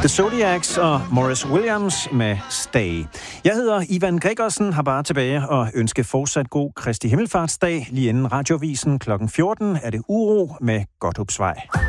The Zodiacs og Morris Williams med Stay. Jeg hedder Ivan Gregersen, har bare tilbage og ønske fortsat god Kristi Himmelfartsdag. Lige inden radiovisen kl. 14 er det Uro med Godthåbsvej.